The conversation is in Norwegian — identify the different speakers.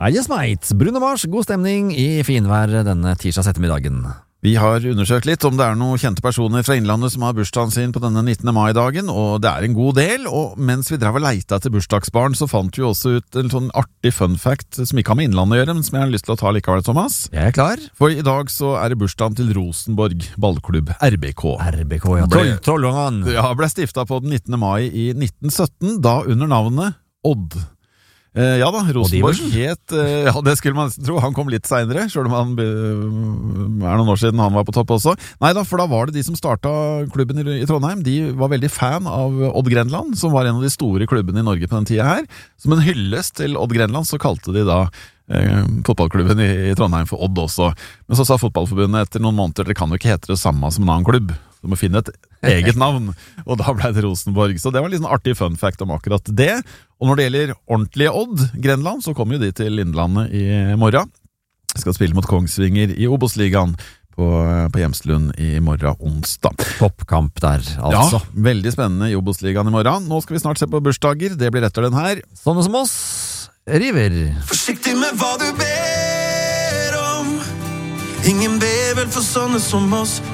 Speaker 1: Yes, mate. Bruno Mars, god stemning i finvær denne tirsdags ettermiddagen.
Speaker 2: Vi har undersøkt litt om det er noen kjente personer fra Innlandet som har bursdagen sin på denne 19. mai-dagen, og det er en god del, og mens vi drev og leita etter bursdagsbarn, så fant vi også ut en sånn artig fun fact som ikke har med Innlandet å gjøre, men som jeg har lyst til å ta likevel, Thomas.
Speaker 1: Jeg er klar.
Speaker 2: For i dag så er det bursdagen til Rosenborg ballklubb, RBK.
Speaker 1: RBK, ja. Trollungen.
Speaker 2: Ja, ble stiftet på den 19. mai i 1917, da under navnet Odd. Ja da, Rosenborg het, ja det skulle man nesten tro, han kom litt senere, selv om han er noen år siden han var på topp også. Neida, for da var det de som startet klubben i Trondheim, de var veldig fan av Odd Grenland, som var en av de store klubbene i Norge på den tiden her. Som en hyllest til Odd Grenland så kalte de da fotballklubben i Trondheim for Odd også. Men så sa fotballforbundet etter noen måneder, det kan jo ikke hete det samme som en annen klubb. Du må finne et eget navn, og da ble det Rosenborg. Så det var litt sånn artig fun fact om akkurat det. Og når det gjelder ordentlige Odd Grenland, så kommer jo de til Innlandet i morgen. Skal spille mot Kongsvinger i Obos-ligaen på Hjemslund i morgen onsdag.
Speaker 1: Toppkamp der, altså.
Speaker 2: Ja, veldig spennende i Obos-ligaen i morgen. Nå skal vi snart se på bursdager, det blir etter den her.
Speaker 1: Sånne som oss, river.
Speaker 3: Forsiktig med hva du ber om. Ingen ber vel for sånne som oss.